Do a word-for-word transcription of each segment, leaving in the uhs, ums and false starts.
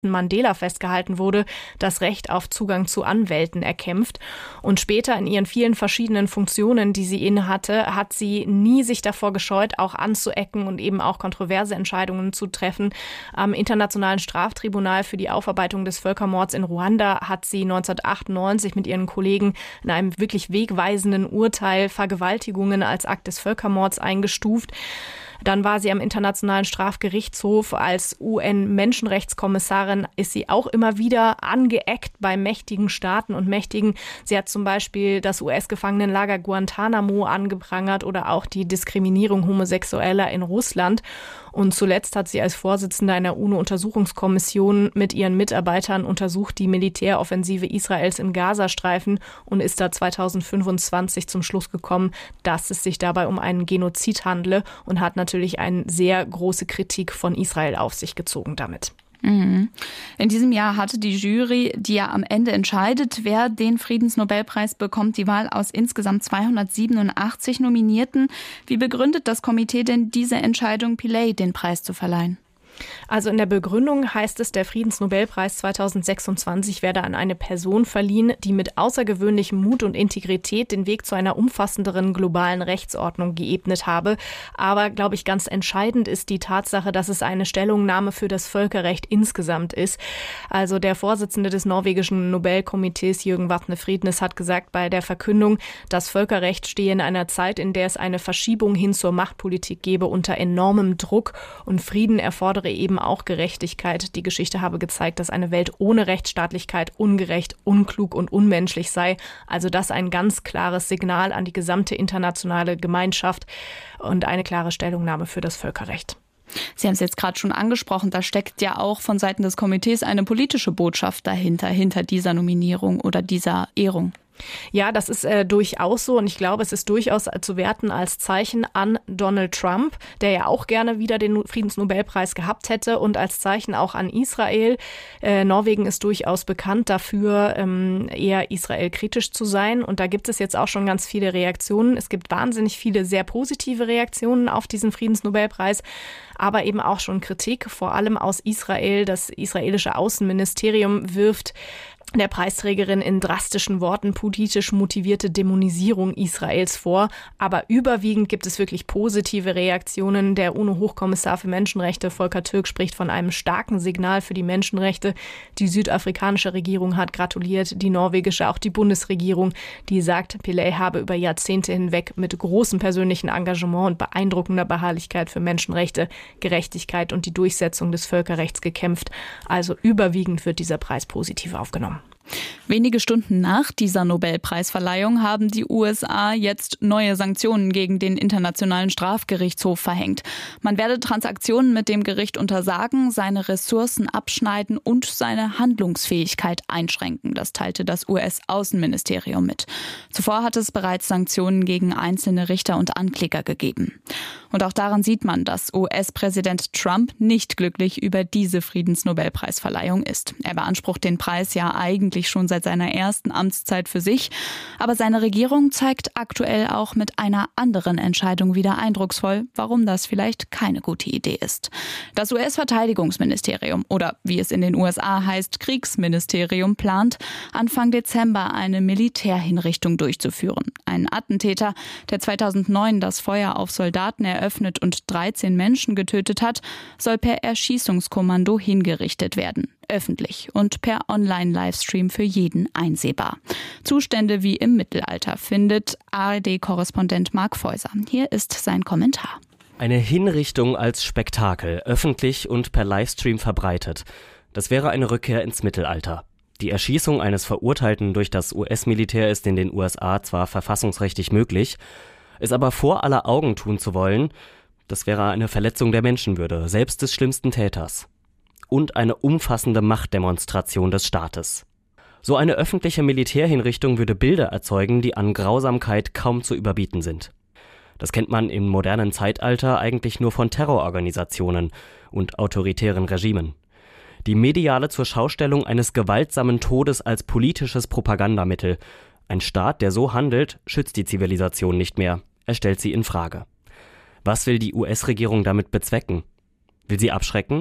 Mandela festgehalten wurde, das Recht auf Zugang zu Anwälten erkämpft. Und später in ihren vielen verschiedenen Funktionen, die sie innehatte, hat sie nie sich davor gescheut, auch anzuecken und eben auch kontroverse Entscheidungen zu treffen. Am Internationalen Straftribunal für die Aufarbeitung des Völkermords in Ruanda hat sie neunzehnhundertachtundneunzig mit ihren Kollegen in einem wirklich wegweisenden Urteil Vergewaltigungen als Akt des Völkermords eingestuft. Dann war sie am Internationalen Strafgerichtshof als U N-Menschenrechtskommissarin, ist sie auch immer wieder angeeckt bei mächtigen Staaten und Mächtigen. Sie hat zum Beispiel das U S-Gefangenenlager Guantanamo angeprangert oder auch die Diskriminierung Homosexueller in Russland. Und zuletzt hat sie als Vorsitzende einer UNO-Untersuchungskommission mit ihren Mitarbeitern untersucht die Militäroffensive Israels im Gazastreifen und ist da zweitausendfünfundzwanzig zum Schluss gekommen, dass es sich dabei um einen Genozid handle und hat natürlich eine sehr große Kritik von Israel auf sich gezogen damit. In diesem Jahr hatte die Jury, die ja am Ende entscheidet, wer den Friedensnobelpreis bekommt, die Wahl aus insgesamt zweihundertsiebenundachtzig Nominierten. Wie begründet das Komitee denn diese Entscheidung, Pillay den Preis zu verleihen? Also in der Begründung heißt es, der Friedensnobelpreis zweitausendsechsundzwanzig werde an eine Person verliehen, die mit außergewöhnlichem Mut und Integrität den Weg zu einer umfassenderen globalen Rechtsordnung geebnet habe. Aber, glaube ich, ganz entscheidend ist die Tatsache, dass es eine Stellungnahme für das Völkerrecht insgesamt ist. Also der Vorsitzende des norwegischen Nobelkomitees, Jürgen Waffne-Friednes, hat gesagt bei der Verkündung, das Völkerrecht stehe in einer Zeit, in der es eine Verschiebung hin zur Machtpolitik gebe unter enormem Druck und Frieden erfordere eben auch Gerechtigkeit. Die Geschichte habe gezeigt, dass eine Welt ohne Rechtsstaatlichkeit ungerecht, unklug und unmenschlich sei. Also das ein ganz klares Signal an die gesamte internationale Gemeinschaft und eine klare Stellungnahme für das Völkerrecht. Sie haben es jetzt gerade schon angesprochen, da steckt ja auch von Seiten des Komitees eine politische Botschaft dahinter, hinter dieser Nominierung oder dieser Ehrung. Ja, das ist äh, durchaus so und ich glaube, es ist durchaus zu werten als Zeichen an Donald Trump, der ja auch gerne wieder den Friedensnobelpreis gehabt hätte und als Zeichen auch an Israel. Äh, Norwegen ist durchaus bekannt dafür, ähm, eher Israel kritisch zu sein und da gibt es jetzt auch schon ganz viele Reaktionen. Es gibt wahnsinnig viele sehr positive Reaktionen auf diesen Friedensnobelpreis, aber eben auch schon Kritik, vor allem aus Israel. Das israelische Außenministerium wirft der Preisträgerin in drastischen Worten politisch motivierte Dämonisierung Israels vor. Aber überwiegend gibt es wirklich positive Reaktionen. Der UNO-Hochkommissar für Menschenrechte, Volker Türk, spricht von einem starken Signal für die Menschenrechte. Die südafrikanische Regierung hat gratuliert, die norwegische, auch die Bundesregierung, die sagt, Pillay habe über Jahrzehnte hinweg mit großem persönlichen Engagement und beeindruckender Beharrlichkeit für Menschenrechte, Gerechtigkeit und die Durchsetzung des Völkerrechts gekämpft. Also überwiegend wird dieser Preis positiv aufgenommen. Wenige Stunden nach dieser Nobelpreisverleihung haben die U S A jetzt neue Sanktionen gegen den Internationalen Strafgerichtshof verhängt. Man werde Transaktionen mit dem Gericht untersagen, seine Ressourcen abschneiden und seine Handlungsfähigkeit einschränken. Das teilte das U S-Außenministerium mit. Zuvor hat es bereits Sanktionen gegen einzelne Richter und Ankläger gegeben. Und auch daran sieht man, dass U S-Präsident Trump nicht glücklich über diese Friedensnobelpreisverleihung ist. Er beansprucht den Preis ja eigentlich schon seit seiner ersten Amtszeit für sich. Aber seine Regierung zeigt aktuell auch mit einer anderen Entscheidung wieder eindrucksvoll, warum das vielleicht keine gute Idee ist. Das U S-Verteidigungsministerium oder wie es in den U S A heißt, Kriegsministerium plant, Anfang Dezember eine Militärhinrichtung durchzuführen. Ein Attentäter, der zweitausendneun das Feuer auf Soldaten eröffnet und dreizehn Menschen getötet hat, soll per Erschießungskommando hingerichtet werden. Öffentlich und per Online-Livestream für jeden einsehbar. Zustände wie im Mittelalter, findet A R D-Korrespondent Mark Feuser. Hier ist sein Kommentar. Eine Hinrichtung als Spektakel, öffentlich und per Livestream verbreitet. Das wäre eine Rückkehr ins Mittelalter. Die Erschießung eines Verurteilten durch das U S-Militär ist in den U S A zwar verfassungsrechtlich möglich, es aber vor aller Augen tun zu wollen, das wäre eine Verletzung der Menschenwürde, selbst des schlimmsten Täters. Und eine umfassende Machtdemonstration des Staates. So eine öffentliche Militärhinrichtung würde Bilder erzeugen, die an Grausamkeit kaum zu überbieten sind. Das kennt man im modernen Zeitalter eigentlich nur von Terrororganisationen und autoritären Regimen. Die mediale Zurschaustellung eines gewaltsamen Todes als politisches Propagandamittel. Ein Staat, der so handelt, schützt die Zivilisation nicht mehr. Er stellt sie in Frage. Was will die U S-Regierung damit bezwecken? Will sie abschrecken?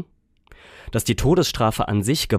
Dass die Todesstrafe an sich